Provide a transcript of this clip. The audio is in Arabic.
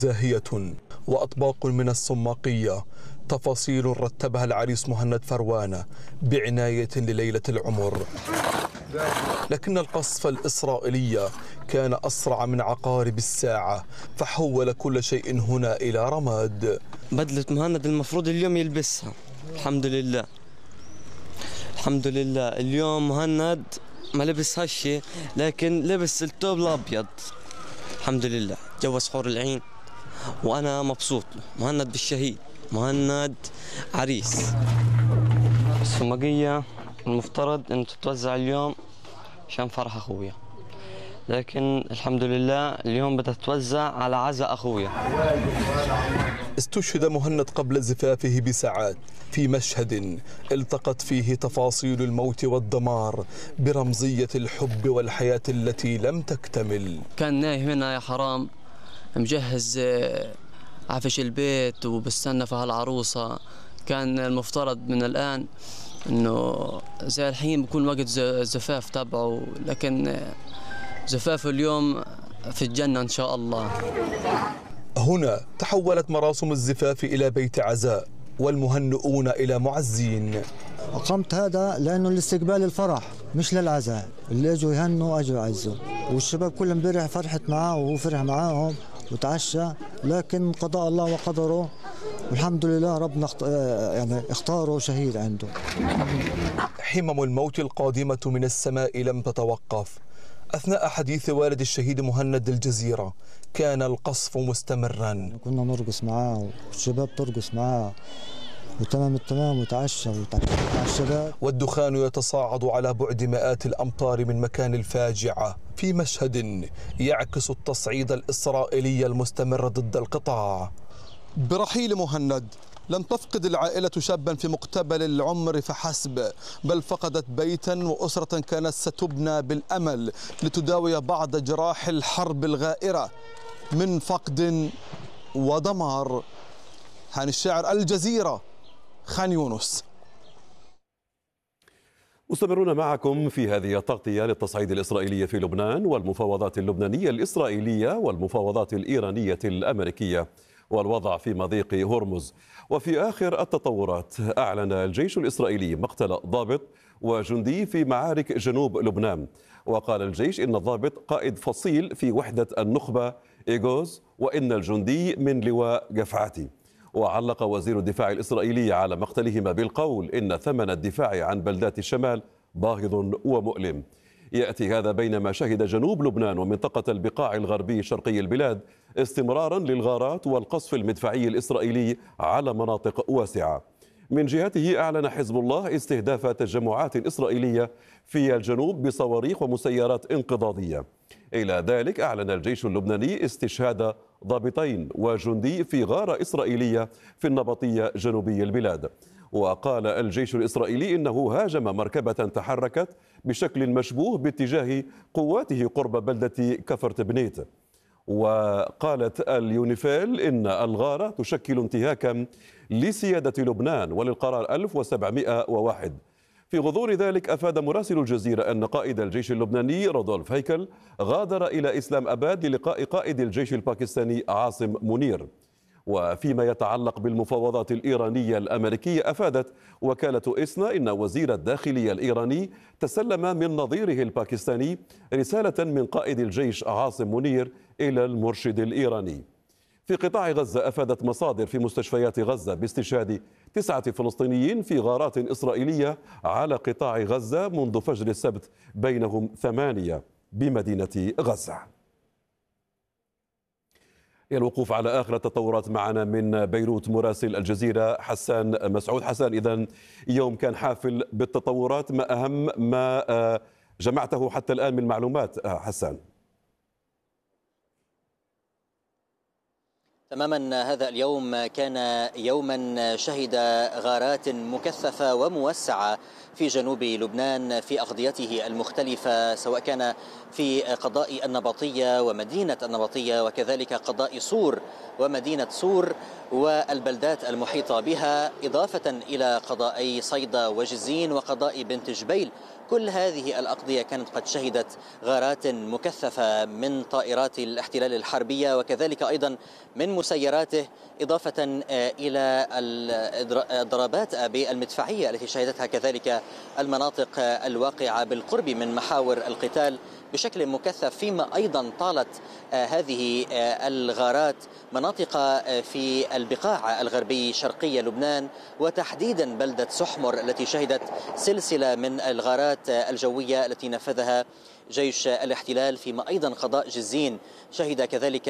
زاهية وأطباق من الصماقية، تفاصيل رتبها العريس مهند فروانة بعناية لليلة العمر. لكن القصف الإسرائيلي كان أسرع من عقارب الساعة، فحول كل شيء هنا إلى رماد. بدلة مهند المفروض اليوم يلبسها، الحمد لله الحمد لله. اليوم مهند ما لبس هالشي، لكن لبس الثوب الأبيض الحمد لله. جوز حور العين وأنا مبسوط. مهند بالشهيد، مهند عريس. السماقية المفترض أن تتوزع اليوم عشان فرح أخويا، لكن الحمد لله اليوم بدها تتوزع على عزاء أخويا. استشهد مهند قبل زفافه بساعات في مشهد التقت فيه تفاصيل الموت والدمار برمزية الحب والحياة التي لم تكتمل. كان نايم هنا يا حرام، مجهز عفش البيت وبستنى في هالعروسة. كان المفترض من الآن إنه زي الحين بكون وقت زفاف تبعه، لكن زفافه اليوم في الجنة إن شاء الله. هنا تحولت مراسم الزفاف إلى بيت عزاء والمهنئون إلى معزين. أقمت هذا لأنه لاستقبال الفرح مش للعزاء. اللي اجوا يهنوا اجوا يعزوا، والشباب كلهم امبارح فرحت معاه وهو فرح معاهم وتعشى، لكن قضاء الله وقدره والحمد لله ربنا يعني اختاره شهيد عنده. حمم الموت القادمة من السماء لم تتوقف. أثناء حديث والد الشهيد مهند الجزيرة كان القصف مستمرا. كنا نرقص معاه والشباب ترقص معاه وتمام التمام وتعشى مع الشباب. والدخان يتصاعد على بعد مئات الأمتار من مكان الفاجعة في مشهد يعكس التصعيد الإسرائيلي المستمر ضد القطاع. برحيل مهند لم تفقد العائلة شابا في مقتبل العمر فحسب، بل فقدت بيتا وأسرة كانت ستبنى بالأمل لتداوي بعض جراح الحرب الغائرة من فقد ودمار. هاني الشاعر، الجزيرة، خان يونس. مستمرون معكم في هذه التغطية للتصعيد الإسرائيلي في لبنان والمفاوضات اللبنانية الإسرائيلية والمفاوضات الإيرانية الأمريكية والوضع في مضيق هرمز. وفي آخر التطورات أعلن الجيش الإسرائيلي مقتل ضابط وجندي في معارك جنوب لبنان. وقال الجيش إن الضابط قائد فصيل في وحدة النخبة إيغوز، وإن الجندي من لواء قفعاتي. وعلق وزير الدفاع الإسرائيلي على مقتلهما بالقول إن ثمن الدفاع عن بلدات الشمال باهظ ومؤلم. يأتي هذا بينما شهد جنوب لبنان ومنطقة البقاع الغربي شرقي البلاد استمرارا للغارات والقصف المدفعي الإسرائيلي على مناطق واسعة. من جهته أعلن حزب الله استهداف تجمعات إسرائيلية في الجنوب بصواريخ ومسيرات انقضاضية. إلى ذلك أعلن الجيش اللبناني استشهاد ضابطين وجندي في غارة إسرائيلية في النبطية جنوبي البلاد. وقال الجيش الإسرائيلي إنه هاجم مركبة تحركت بشكل مشبوه باتجاه قواته قرب بلدة كفرت بنيت. وقالت اليونيفيل إن الغارة تشكل انتهاكا لسيادة لبنان وللقرار 1701. في غضون ذلك أفاد مراسل الجزيرة أن قائد الجيش اللبناني رودولف هيكل غادر إلى إسلام أباد للقاء قائد الجيش الباكستاني عاصم منير. وفيما يتعلق بالمفاوضات الإيرانية الأمريكية، أفادت وكالة إسنا إن وزير الداخلية الإيراني تسلم من نظيره الباكستاني رسالة من قائد الجيش عاصم منير إلى المرشد الإيراني. في قطاع غزة، أفادت مصادر في مستشفيات غزة باستشهاد 9 فلسطينيين في غارات إسرائيلية على قطاع غزة منذ فجر السبت، بينهم 8 بمدينة غزة. الوقوف على آخر التطورات معنا من بيروت مراسل الجزيرة حسان مسعود. حسان، إذن يوم كان حافل بالتطورات، ما أهم ما جمعته حتى الآن من معلومات حسان؟ تماما، هذا اليوم كان يوما شهد غارات مكثفة وموسعة في جنوب لبنان في أقضيته المختلفة، سواء كان في قضاء النبطية ومدينة النبطية، وكذلك قضاء صور ومدينة صور والبلدات المحيطة بها، إضافة إلى قضاءي صيدا وجزين وقضاء بنت جبيل. كل هذه الأقضية كانت قد شهدت غارات مكثفة من طائرات الاحتلال الحربية وكذلك أيضا من مسيراته، إضافة إلى الضربات بالمدفعية التي شهدتها كذلك المناطق الواقعة بالقرب من محاور القتال بشكل مكثف، فيما أيضا طالت هذه الغارات مناطق في البقاع الغربي شرقي لبنان، وتحديدا بلدة سحمر التي شهدت سلسلة من الغارات الجوية التي نفذها جيش الاحتلال، فيما أيضا قضاء جزين شهد كذلك